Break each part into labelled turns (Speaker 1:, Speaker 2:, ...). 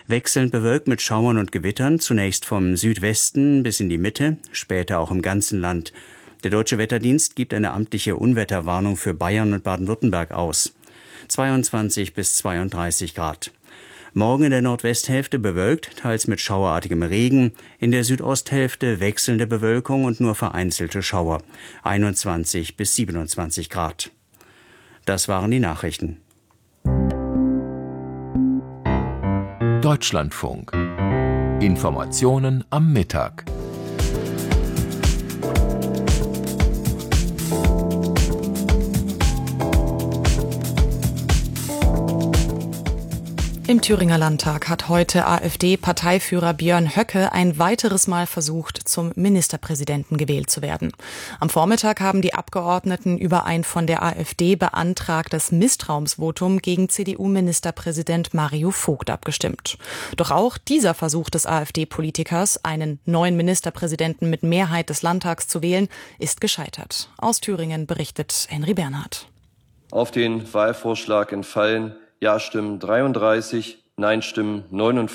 Speaker 1: Wechselnd bewölkt mit Schauern und Gewittern, zunächst vom Südwesten bis in die Mitte, später auch im ganzen Land. Der Deutsche Wetterdienst gibt eine amtliche Unwetterwarnung für Bayern und Baden-Württemberg aus. 22 bis 32 Grad. Morgen in der Nordwesthälfte bewölkt, teils mit schauerartigem Regen. In der Südosthälfte wechselnde Bewölkung und nur vereinzelte Schauer. 21 bis 27 Grad. Das waren die Nachrichten.
Speaker 2: Deutschlandfunk. Informationen am Mittag.
Speaker 3: Im Thüringer Landtag hat heute AfD-Parteiführer Björn Höcke ein weiteres Mal versucht, zum Ministerpräsidenten gewählt zu werden. Am Vormittag haben die Abgeordneten über ein von der AfD beantragtes Misstrauensvotum gegen CDU-Ministerpräsident Mario Vogt abgestimmt. Doch auch dieser Versuch des AfD-Politikers, einen neuen Ministerpräsidenten mit Mehrheit des Landtags zu wählen, ist gescheitert. Aus Thüringen berichtet Henry Bernhard.
Speaker 4: Auf den Wahlvorschlag entfallen Ja-Stimmen 33, Nein-Stimmen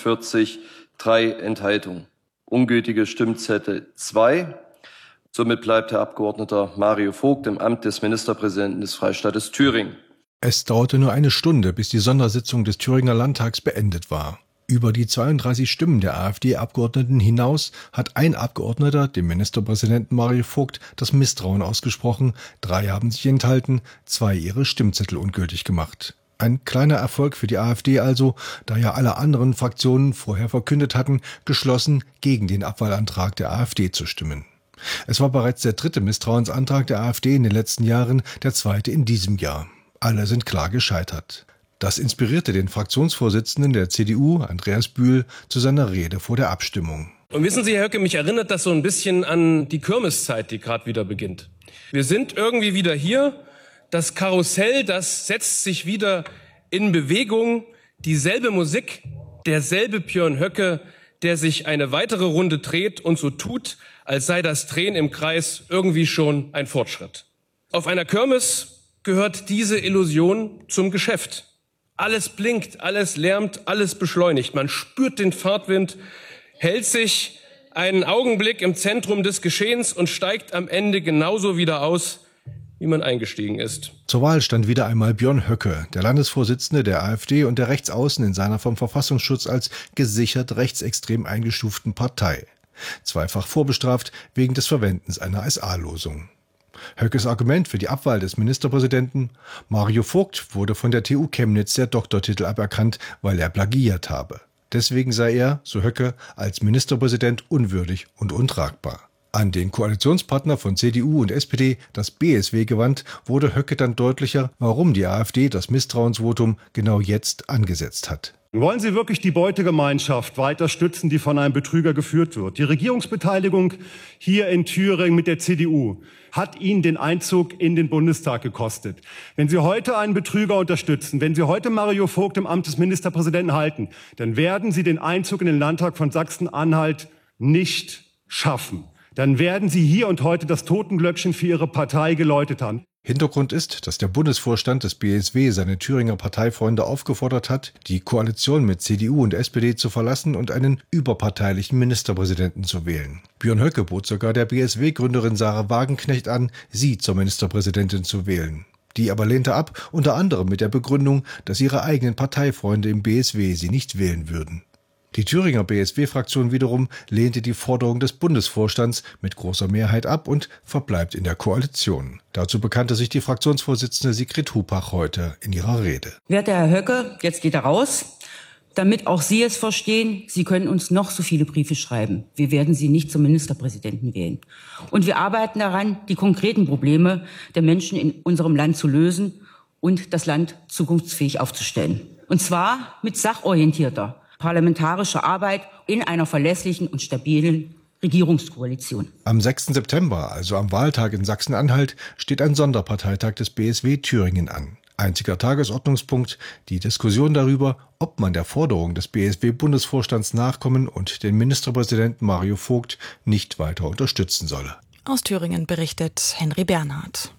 Speaker 4: 49, 3 Enthaltungen. Ungültige Stimmzettel 2. Somit bleibt Herr Abgeordneter Mario Vogt im Amt des Ministerpräsidenten des Freistaates Thüringen.
Speaker 5: Es dauerte nur eine Stunde, bis die Sondersitzung des Thüringer Landtags beendet war. Über die 32 Stimmen der AfD-Abgeordneten hinaus hat ein Abgeordneter dem Ministerpräsidenten Mario Vogt das Misstrauen ausgesprochen, 3 haben sich enthalten, 2 ihre Stimmzettel ungültig gemacht. Ein kleiner Erfolg für die AfD also, da ja alle anderen Fraktionen vorher verkündet hatten, geschlossen gegen den Abwahlantrag der AfD zu stimmen. Es war bereits der 3. Misstrauensantrag der AfD in den letzten Jahren, der 2. in diesem Jahr. Alle sind klar gescheitert. Das inspirierte den Fraktionsvorsitzenden der CDU, Andreas Bühl, zu seiner Rede vor der Abstimmung.
Speaker 6: Und wissen Sie, Herr Höcke, mich erinnert das so ein bisschen an die Kirmeszeit, die gerade wieder beginnt. Wir sind irgendwie wieder hier. Das Karussell, das setzt sich wieder in Bewegung. Dieselbe Musik, derselbe Björn Höcke, der sich eine weitere Runde dreht und so tut, als sei das Drehen im Kreis irgendwie schon ein Fortschritt. Auf einer Kirmes gehört diese Illusion zum Geschäft. Alles blinkt, alles lärmt, alles beschleunigt. Man spürt den Fahrtwind, hält sich einen Augenblick im Zentrum des Geschehens und steigt am Ende genauso wieder aus, wie man eingestiegen ist.
Speaker 5: Zur Wahl stand wieder einmal Björn Höcke, der Landesvorsitzende der AfD und der Rechtsaußen in seiner vom Verfassungsschutz als gesichert rechtsextrem eingestuften Partei. Zweifach vorbestraft wegen des Verwendens einer SA-Losung. Höckes Argument für die Abwahl des Ministerpräsidenten: Mario Vogt wurde von der TU Chemnitz der Doktortitel aberkannt, weil er plagiiert habe. Deswegen sei er, so Höcke, als Ministerpräsident unwürdig und untragbar. An den Koalitionspartner von CDU und SPD, das BSW, gewandt, wurde Höcke dann deutlicher, warum die AfD das Misstrauensvotum genau jetzt angesetzt hat.
Speaker 7: Wollen Sie wirklich die Beutegemeinschaft weiter stützen, die von einem Betrüger geführt wird? Die Regierungsbeteiligung hier in Thüringen mit der CDU hat Ihnen den Einzug in den Bundestag gekostet. Wenn Sie heute einen Betrüger unterstützen, wenn Sie heute Mario Vogt im Amt des Ministerpräsidenten halten, dann werden Sie den Einzug in den Landtag von Sachsen-Anhalt nicht schaffen. Dann werden Sie hier und heute das Totenglöckchen für Ihre Partei geläutet haben.
Speaker 5: Hintergrund ist, dass der Bundesvorstand des BSW seine Thüringer Parteifreunde aufgefordert hat, die Koalition mit CDU und SPD zu verlassen und einen überparteilichen Ministerpräsidenten zu wählen. Björn Höcke bot sogar der BSW-Gründerin Sarah Wagenknecht an, sie zur Ministerpräsidentin zu wählen. Die aber lehnte ab, unter anderem mit der Begründung, dass ihre eigenen Parteifreunde im BSW sie nicht wählen würden. Die Thüringer BSW-Fraktion wiederum lehnte die Forderung des Bundesvorstands mit großer Mehrheit ab und verbleibt in der Koalition. Dazu bekannte sich die Fraktionsvorsitzende Sigrid Hupach heute in ihrer Rede.
Speaker 8: Werter Herr Höcke, jetzt geht er raus. Damit auch Sie es verstehen, Sie können uns noch so viele Briefe schreiben. Wir werden Sie nicht zum Ministerpräsidenten wählen. Und wir arbeiten daran, die konkreten Probleme der Menschen in unserem Land zu lösen und das Land zukunftsfähig aufzustellen. Und zwar mit sachorientierter parlamentarische Arbeit in einer verlässlichen und stabilen Regierungskoalition.
Speaker 5: Am 6. September, also am Wahltag in Sachsen-Anhalt, steht ein Sonderparteitag des BSW Thüringen an. Einziger Tagesordnungspunkt die Diskussion darüber, ob man der Forderung des BSW-Bundesvorstands nachkommen und den Ministerpräsidenten Mario Vogt nicht weiter unterstützen solle.
Speaker 3: Aus Thüringen berichtet Henry Bernhard.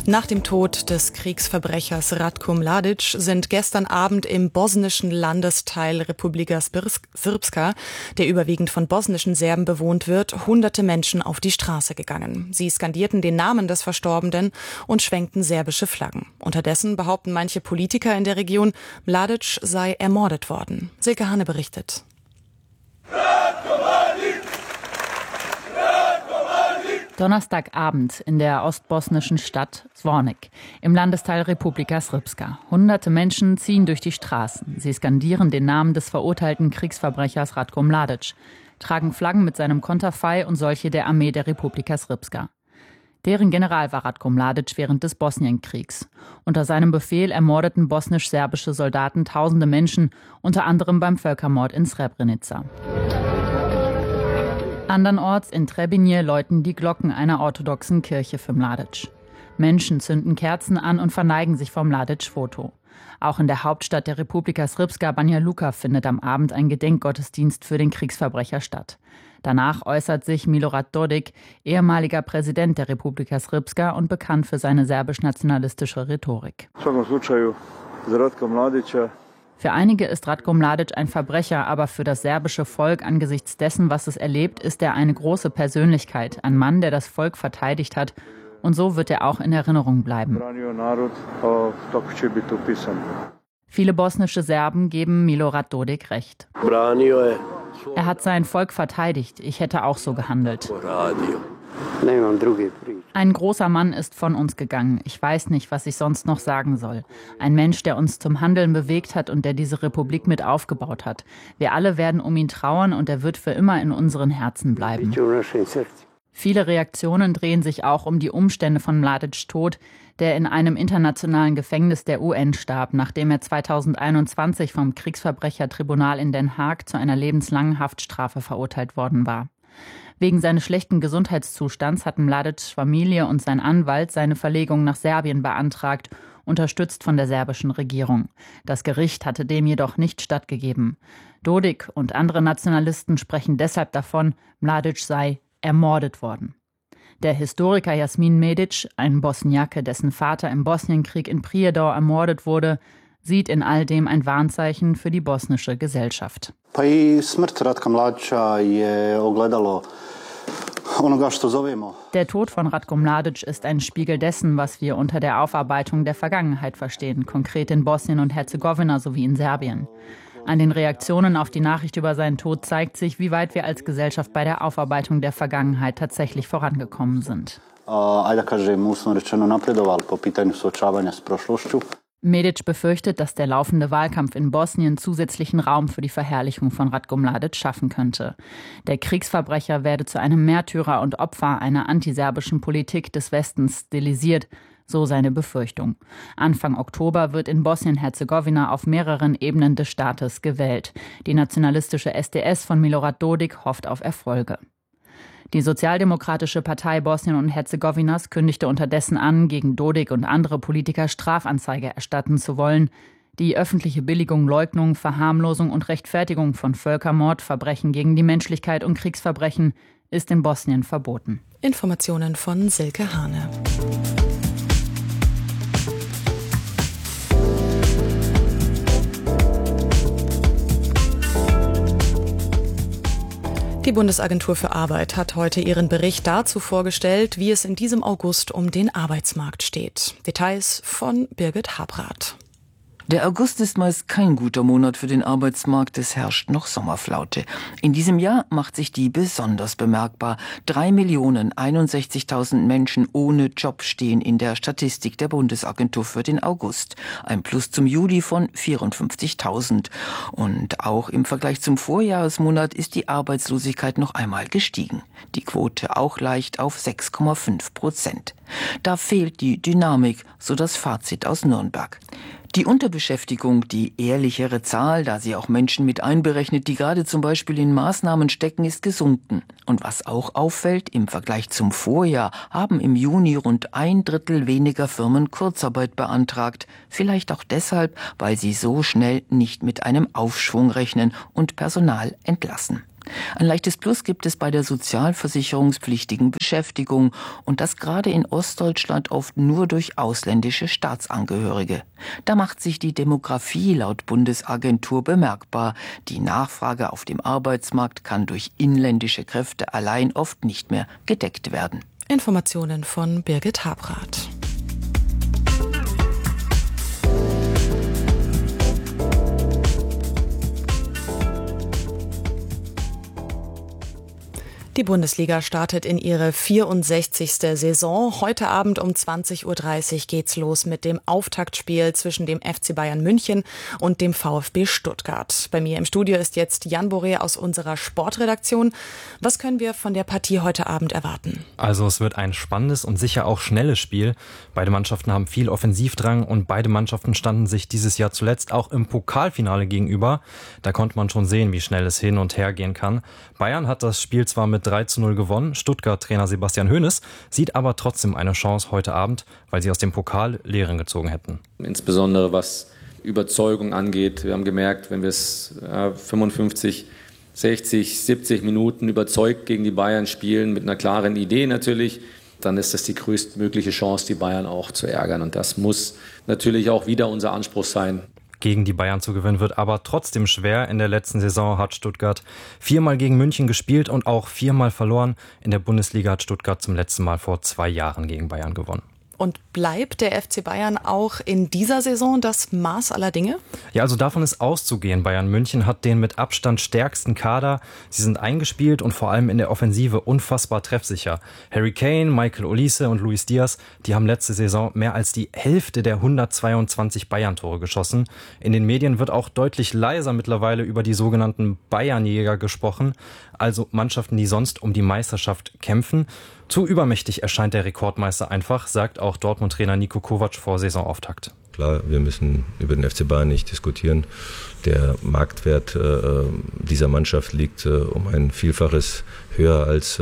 Speaker 3: Nach dem Tod des Kriegsverbrechers Ratko Mladic sind gestern Abend im bosnischen Landesteil Republika Srpska, der überwiegend von bosnischen Serben bewohnt wird, hunderte Menschen auf die Straße gegangen. Sie skandierten den Namen des Verstorbenen und schwenkten serbische Flaggen. Unterdessen behaupten manche Politiker in der Region, Mladic sei ermordet worden. Silke Hane berichtet.
Speaker 9: Donnerstagabend in der ostbosnischen Stadt Zvornik im Landesteil Republika Srpska. Hunderte Menschen ziehen durch die Straßen. Sie skandieren den Namen des verurteilten Kriegsverbrechers Ratko Mladic, tragen Flaggen mit seinem Konterfei und solche der Armee der Republika Srpska. Deren General war Ratko Mladic während des Bosnienkriegs. Unter seinem Befehl ermordeten bosnisch-serbische Soldaten tausende Menschen, unter anderem beim Völkermord in Srebrenica. Andernorts in Trebinje läuten die Glocken einer orthodoxen Kirche für Mladic. Menschen zünden Kerzen an und verneigen sich vor Mladic-Foto. Auch in der Hauptstadt der Republika Srpska, Banja Luka, findet am Abend ein Gedenkgottesdienst für den Kriegsverbrecher statt. Danach äußert sich Milorad Dodik, ehemaliger Präsident der Republika Srpska und bekannt für seine serbisch-nationalistische Rhetorik. Für einige ist Ratko Mladic ein Verbrecher, aber für das serbische Volk angesichts dessen, was es erlebt, ist er eine große Persönlichkeit, ein Mann, der das Volk verteidigt hat. Und so wird er auch in Erinnerung bleiben. Viele bosnische Serben geben Milorad Dodik recht. Er hat sein Volk verteidigt. Ich hätte auch so gehandelt. Ein großer Mann ist von uns gegangen. Ich weiß nicht, was ich sonst noch sagen soll. Ein Mensch, der uns zum Handeln bewegt hat und der diese Republik mit aufgebaut hat. Wir alle werden um ihn trauern und er wird für immer in unseren Herzen bleiben. Viele Reaktionen drehen sich auch um die Umstände von Mladics Tod, der in einem internationalen Gefängnis der UN starb, nachdem er 2021 vom Kriegsverbrechertribunal in Den Haag zu einer lebenslangen Haftstrafe verurteilt worden war. Wegen seines schlechten Gesundheitszustands hatten Mladics Familie und sein Anwalt seine Verlegung nach Serbien beantragt, unterstützt von der serbischen Regierung. Das Gericht hatte dem jedoch nicht stattgegeben. Dodik und andere Nationalisten sprechen deshalb davon, Mladic sei ermordet worden. Der Historiker Jasmin Medic, ein Bosniake, dessen Vater im Bosnienkrieg in Prijedor ermordet wurde, sieht in all dem ein Warnzeichen für die bosnische Gesellschaft. Der Tod von Ratko Mladic ist ein Spiegel dessen, was wir unter der Aufarbeitung der Vergangenheit verstehen, konkret in Bosnien und Herzegowina sowie in Serbien. An den Reaktionen auf die Nachricht über seinen Tod zeigt sich, wie weit wir als Gesellschaft bei der Aufarbeitung der Vergangenheit tatsächlich vorangekommen sind. Medic befürchtet, dass der laufende Wahlkampf in Bosnien zusätzlichen Raum für die Verherrlichung von Ratko Mladic schaffen könnte. Der Kriegsverbrecher werde zu einem Märtyrer und Opfer einer antiserbischen Politik des Westens stilisiert, so seine Befürchtung. Anfang Oktober wird in Bosnien-Herzegowina auf mehreren Ebenen des Staates gewählt. Die nationalistische SDS von Milorad Dodik hofft auf Erfolge. Die Sozialdemokratische Partei Bosnien und Herzegowinas kündigte unterdessen an, gegen Dodik und andere Politiker Strafanzeige erstatten zu wollen. Die öffentliche Billigung, Leugnung, Verharmlosung und Rechtfertigung von Völkermord, Verbrechen gegen die Menschlichkeit und Kriegsverbrechen ist in Bosnien verboten.
Speaker 3: Informationen von Silke Hane. Die Bundesagentur für Arbeit hat heute ihren Bericht dazu vorgestellt, wie es in diesem August um den Arbeitsmarkt steht. Details von Birgit Habrath.
Speaker 10: Der August ist meist kein guter Monat für den Arbeitsmarkt, es herrscht noch Sommerflaute. In diesem Jahr macht sich die besonders bemerkbar. 3.061.000 Menschen ohne Job stehen in der Statistik der Bundesagentur für den August. Ein Plus zum Juli von 54.000. Und auch im Vergleich zum Vorjahresmonat ist die Arbeitslosigkeit noch einmal gestiegen. Die Quote auch leicht auf 6,5%. Da fehlt die Dynamik, so das Fazit aus Nürnberg. Die Unterbeschäftigung, die ehrlichere Zahl, da sie auch Menschen mit einberechnet, die gerade zum Beispiel in Maßnahmen stecken, ist gesunken. Und was auch auffällt, im Vergleich zum Vorjahr haben im Juni rund 1/3 weniger Firmen Kurzarbeit beantragt. Vielleicht auch deshalb, weil sie so schnell nicht mit einem Aufschwung rechnen und Personal entlassen. Ein leichtes Plus gibt es bei der sozialversicherungspflichtigen Beschäftigung und das gerade in Ostdeutschland oft nur durch ausländische Staatsangehörige. Da macht sich die Demografie laut Bundesagentur bemerkbar. Die Nachfrage auf dem Arbeitsmarkt kann durch inländische Kräfte allein oft nicht mehr gedeckt werden.
Speaker 3: Informationen von Birgit Habrath. Die Bundesliga startet in ihre 64. Saison. Heute Abend um 20:30 Uhr geht's los mit dem Auftaktspiel zwischen dem FC Bayern München und dem VfB Stuttgart. Bei mir im Studio ist jetzt Jan Boré aus unserer Sportredaktion. Was können wir von der Partie heute Abend erwarten?
Speaker 11: Also es wird ein spannendes und sicher auch schnelles Spiel. Beide Mannschaften haben viel Offensivdrang und beide Mannschaften standen sich dieses Jahr zuletzt auch im Pokalfinale gegenüber. Da konnte man schon sehen, wie schnell es hin und her gehen kann. Bayern hat das Spiel zwar mit 3:0 gewonnen. Stuttgart-Trainer Sebastian Hoeneß sieht aber trotzdem eine Chance heute Abend, weil sie aus dem Pokal Lehren gezogen hätten.
Speaker 12: Insbesondere was Überzeugung angeht. Wir haben gemerkt, wenn wir es 55, 60, 70 Minuten überzeugt gegen die Bayern spielen, mit einer klaren Idee natürlich, dann ist das die größtmögliche Chance, die Bayern auch zu ärgern. Und das muss natürlich auch wieder unser Anspruch sein.
Speaker 11: Gegen die Bayern zu gewinnen wird aber trotzdem schwer. In der letzten Saison hat Stuttgart 4-mal gegen München gespielt und auch 4-mal verloren. In der Bundesliga hat Stuttgart zum letzten Mal vor 2 Jahren gegen Bayern gewonnen.
Speaker 3: Und bleibt der FC Bayern auch in dieser Saison das Maß aller Dinge?
Speaker 11: Ja, also davon ist auszugehen. Bayern München hat den mit Abstand stärksten Kader. Sie sind eingespielt und vor allem in der Offensive unfassbar treffsicher. Harry Kane, Michael Olise und Luis Diaz, die haben letzte Saison mehr als die Hälfte der 122 Bayern-Tore geschossen. In den Medien wird auch deutlich leiser mittlerweile über die sogenannten Bayernjäger gesprochen. Also Mannschaften, die sonst um die Meisterschaft kämpfen. Zu übermächtig erscheint der Rekordmeister einfach, sagt auch Dortmund-Trainer Niko Kovac vor Saisonauftakt.
Speaker 13: Klar, wir müssen über den FC Bayern nicht diskutieren. Der Marktwert dieser Mannschaft liegt um ein Vielfaches höher als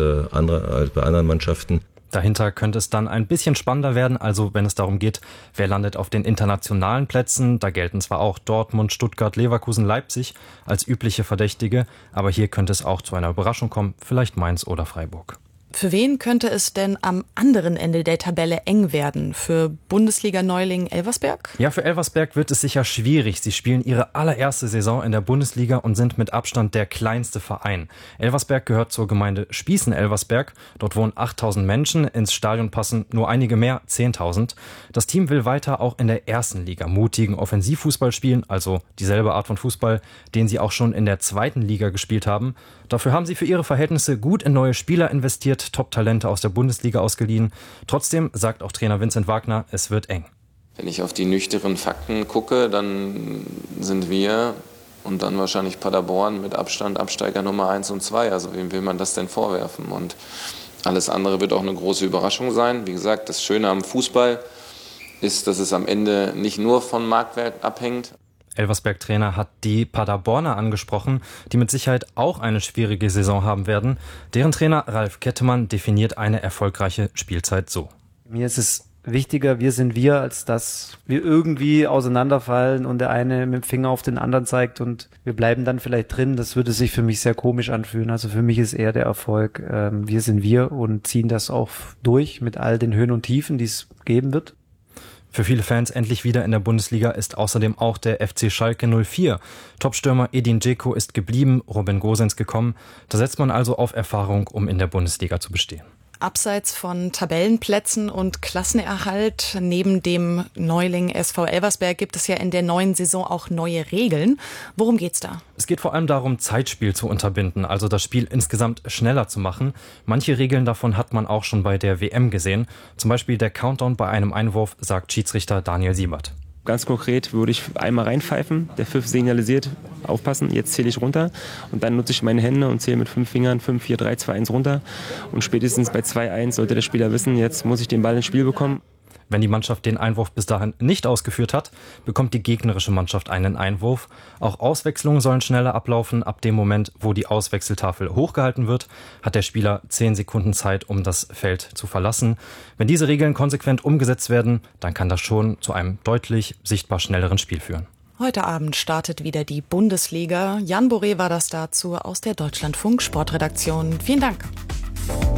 Speaker 13: bei anderen Mannschaften.
Speaker 11: Dahinter könnte es dann ein bisschen spannender werden, also wenn es darum geht, wer landet auf den internationalen Plätzen. Da gelten zwar auch Dortmund, Stuttgart, Leverkusen, Leipzig als übliche Verdächtige, aber hier könnte es auch zu einer Überraschung kommen, vielleicht Mainz oder Freiburg.
Speaker 3: Für wen könnte es denn am anderen Ende der Tabelle eng werden? Für Bundesliga-Neuling Elversberg?
Speaker 11: Ja, für Elversberg wird es sicher schwierig. Sie spielen ihre allererste Saison in der Bundesliga und sind mit Abstand der kleinste Verein. Elversberg gehört zur Gemeinde Spießen-Elversberg. Dort wohnen 8.000 Menschen. Ins Stadion passen nur einige mehr, 10.000. Das Team will weiter auch in der ersten Liga mutigen Offensivfußball spielen, also dieselbe Art von Fußball, den sie auch schon in der zweiten Liga gespielt haben. Dafür haben sie für ihre Verhältnisse gut in neue Spieler investiert, Top-Talente aus der Bundesliga ausgeliehen. Trotzdem sagt auch Trainer Vincent Wagner, es wird eng.
Speaker 14: Wenn ich auf die nüchternen Fakten gucke, dann sind wir und dann wahrscheinlich Paderborn mit Abstand Absteiger Nummer 1 und 2. Also wem will man das denn vorwerfen? Und alles andere wird auch eine große Überraschung sein. Wie gesagt, das Schöne am Fußball ist, dass es am Ende nicht nur von Marktwert abhängt.
Speaker 11: Elversberg-Trainer hat die Paderborner angesprochen, die mit Sicherheit auch eine schwierige Saison haben werden. Deren Trainer Ralf Kettemann definiert eine erfolgreiche Spielzeit so.
Speaker 15: Mir ist es wichtiger, wir sind wir, als dass wir irgendwie auseinanderfallen und der eine mit dem Finger auf den anderen zeigt und wir bleiben dann vielleicht drin. Das würde sich für mich sehr komisch anfühlen. Also für mich ist eher der Erfolg, wir sind wir und ziehen das auch durch mit all den Höhen und Tiefen, die es geben wird.
Speaker 11: Für viele Fans endlich wieder in der Bundesliga ist außerdem auch der FC Schalke 04. Topstürmer Edin Dzeko ist geblieben, Robin Gosens gekommen. Da setzt man also auf Erfahrung, um in der Bundesliga zu bestehen.
Speaker 3: Abseits von Tabellenplätzen und Klassenerhalt, neben dem Neuling SV Elversberg gibt es ja in der neuen Saison auch neue Regeln. Worum geht's da?
Speaker 11: Es geht vor allem darum, Zeitspiel zu unterbinden, also das Spiel insgesamt schneller zu machen. Manche Regeln davon hat man auch schon bei der WM gesehen. Zum Beispiel der Countdown bei einem Einwurf, sagt Schiedsrichter Daniel Siebert.
Speaker 16: Ganz konkret würde ich einmal reinpfeifen, der Pfiff signalisiert, aufpassen, jetzt zähle ich runter und dann nutze ich meine Hände und zähle mit 5 Fingern 5, 4, 3, 2, 1 runter und spätestens bei 2-1 sollte der Spieler wissen, jetzt muss ich den Ball ins Spiel bekommen.
Speaker 11: Wenn die Mannschaft den Einwurf bis dahin nicht ausgeführt hat, bekommt die gegnerische Mannschaft einen Einwurf. Auch Auswechslungen sollen schneller ablaufen. Ab dem Moment, wo die Auswechseltafel hochgehalten wird, hat der Spieler 10 Sekunden Zeit, um das Feld zu verlassen. Wenn diese Regeln konsequent umgesetzt werden, dann kann das schon zu einem deutlich sichtbar schnelleren Spiel führen.
Speaker 3: Heute Abend startet wieder die Bundesliga. Jan Boré war das dazu aus der Deutschlandfunk Sportredaktion. Vielen Dank.